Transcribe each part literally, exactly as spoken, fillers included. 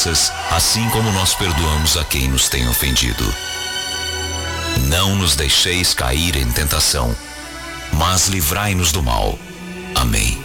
ofensas, assim como nós perdoamos a quem nos tem ofendido. Não nos deixeis cair em tentação, mas livrai-nos do mal. Amém.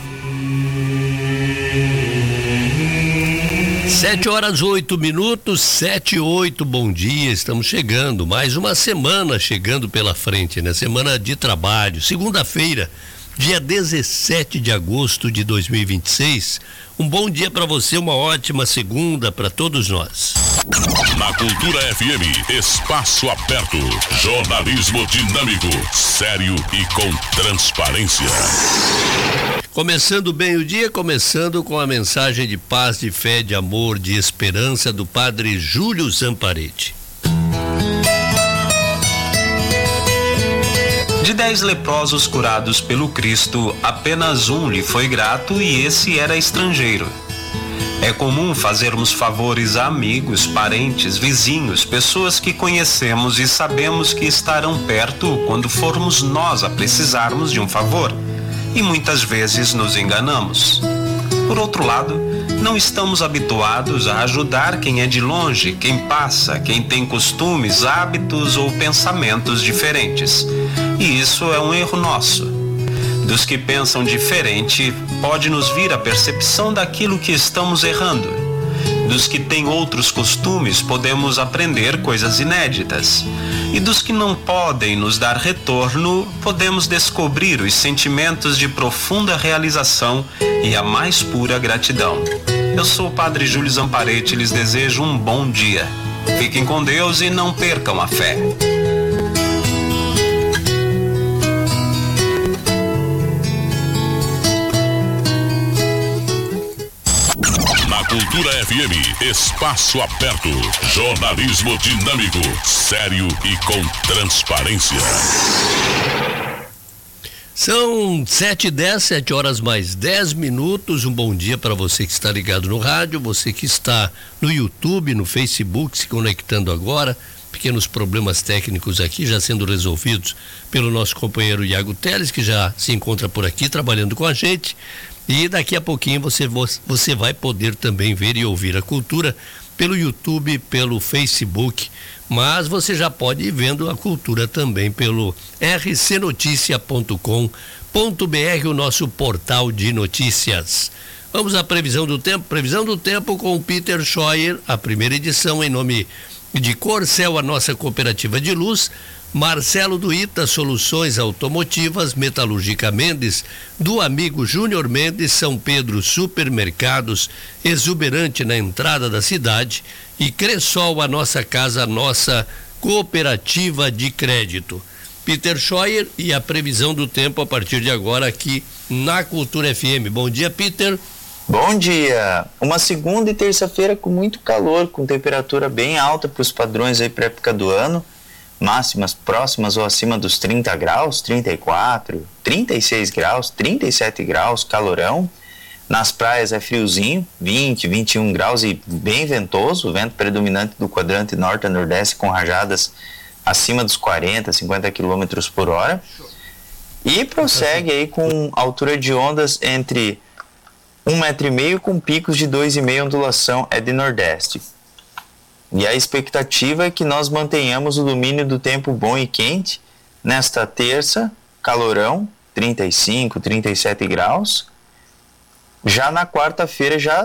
Sete horas, oito minutos, sete e oito, bom dia, estamos chegando, mais uma semana chegando pela frente, né? Semana de trabalho, segunda-feira, dia dezessete de agosto de dois mil e vinte e seis. Um bom dia para você, uma ótima segunda para todos nós. Na Cultura F M, espaço aberto, jornalismo dinâmico, sério e com transparência. Começando bem o dia, começando com a mensagem de paz, de fé, de amor, de esperança do padre Júlio Zamparete. De dez leprosos curados pelo Cristo, apenas um lhe foi grato e esse era estrangeiro. É comum fazermos favores a amigos, parentes, vizinhos, pessoas que conhecemos e sabemos que estarão perto quando formos nós a precisarmos de um favor. E muitas vezes nos enganamos. Por outro lado, não estamos habituados a ajudar quem é de longe, quem passa, quem tem costumes, hábitos ou pensamentos diferentes. E isso é um erro nosso. Dos que pensam diferente, pode nos vir a percepção daquilo que estamos errando. Dos que têm outros costumes, podemos aprender coisas inéditas. E dos que não podem nos dar retorno, podemos descobrir os sentimentos de profunda realização e a mais pura gratidão. Eu sou o padre Júlio Zamparete e lhes desejo um bom dia. Fiquem com Deus e não percam a fé. Cultura F M, espaço aberto, jornalismo dinâmico, sério e com transparência. São sete e dez, sete horas mais dez minutos. Um bom dia para você que está ligado no rádio, você que está no YouTube, no Facebook, se conectando agora. Pequenos problemas técnicos aqui já sendo resolvidos pelo nosso companheiro Iago Teles, que já se encontra por aqui trabalhando com a gente. E daqui a pouquinho você, você vai poder também ver e ouvir a cultura pelo YouTube, pelo Facebook, mas você já pode ir vendo a cultura também pelo r c noticia ponto com ponto b r, o nosso portal de notícias. Vamos à previsão do tempo, previsão do tempo com o Peter Scheuer, a primeira edição em nome de Corcel, a nossa cooperativa de luz, Marcelo do Ita Soluções Automotivas, Metalúrgica Mendes, do amigo Júnior Mendes, São Pedro Supermercados, exuberante na entrada da cidade, e Cressol, a nossa casa, a nossa cooperativa de crédito. Peter Scheuer e a previsão do tempo a partir de agora aqui na Cultura F M. Bom dia, Peter. Bom dia. Uma segunda e terça-feira com muito calor, com temperatura bem alta para os padrões aí para a época do ano. Máximas próximas ou acima dos trinta graus, trinta e quatro, trinta e seis graus, trinta e sete graus, calorão. Nas praias é friozinho, vinte, vinte e um graus e bem ventoso, vento predominante do quadrante norte a nordeste com rajadas acima dos quarenta, cinquenta quilômetros por hora. E prossegue aí com altura de ondas entre um metro e meio com picos de dois e meio, ondulação é de nordeste. E a expectativa é que nós mantenhamos o domínio do tempo bom e quente nesta terça, calorão, trinta e cinco, trinta e sete graus. Já na quarta-feira já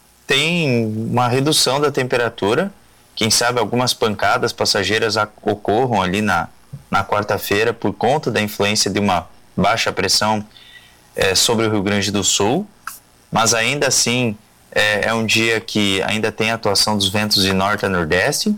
tem uma redução da temperatura. Quem sabe algumas pancadas passageiras ocorram ali na, na quarta-feira por conta da influência de uma baixa pressão é, sobre o Rio Grande do Sul. Mas ainda assim é, é um dia que ainda tem atuação dos ventos de norte a nordeste.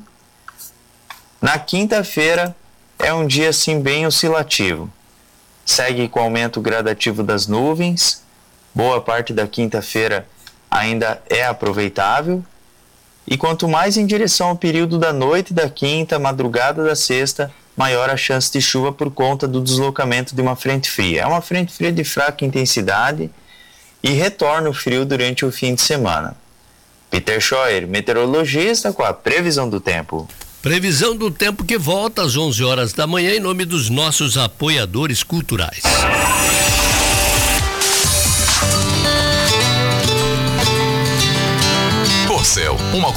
Na quinta-feira é um dia assim bem oscilativo. Segue com aumento gradativo das nuvens. Boa parte da quinta-feira ainda é aproveitável. E quanto mais em direção ao período da noite da quinta, madrugada da sexta, maior a chance de chuva por conta do deslocamento de uma frente fria. É uma frente fria de fraca intensidade e retorna o frio durante o fim de semana. Peter Scheuer, meteorologista, com a previsão do tempo. Previsão do tempo que volta às onze horas da manhã em nome dos nossos apoiadores culturais. Corcel, uma